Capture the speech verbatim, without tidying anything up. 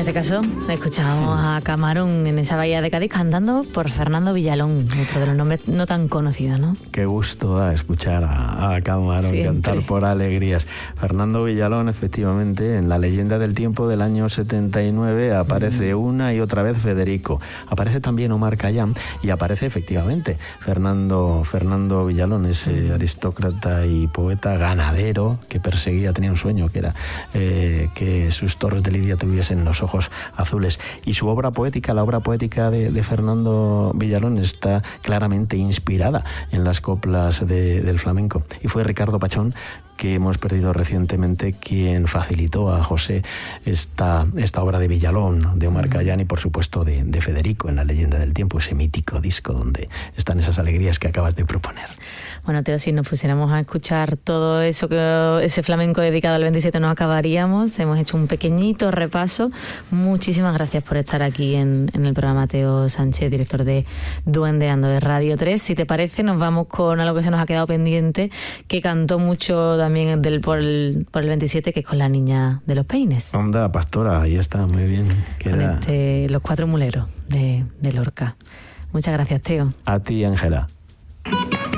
este caso escuchábamos a Camarón en esa bahía de Cádiz cantando por Fernando Villalón, otro de los nombres no tan conocidos, ¿no? Qué gusto da escuchar a, a Camarón Siempre. cantar por alegrías. Fernando Villalón, efectivamente, en La leyenda del tiempo del año setenta y nueve aparece mm. una y otra vez Federico. Aparece también Omar Khayyam y aparece efectivamente Fernando, Fernando Villalón, ese mm. aristócrata y poeta ganadero que perseguía, tenía un sueño que era eh, que sus torres de Lidia tuviesen los ojos azules. Y su obra poética, la obra poética de, de Fernando Villalón, está claramente inspirada en las coplas de, del flamenco. Y fue Ricardo Pachón, que hemos perdido recientemente, quien facilitó a José esta, esta obra de Villalón, de Omar Khayyam y por supuesto de, de Federico en La leyenda del tiempo, ese mítico disco donde están esas alegrías que acabas de proponer. Bueno, Teo, si nos pusiéramos a escuchar todo eso, que ese flamenco dedicado al veintisiete, no acabaríamos. Hemos hecho un pequeñito repaso. Muchísimas gracias por estar aquí en, en el programa, Teo Sánchez, director de Duendeando de Radio tres. Si te parece, nos vamos con algo que se nos ha quedado pendiente, que cantó mucho también del, por, el, por el veintisiete, que es con La niña de los peines. Onda, Pastora, ahí está, muy bien. Que con era... este, Los cuatro muleros de, de Lorca. Muchas gracias, Teo. A ti, Ángela.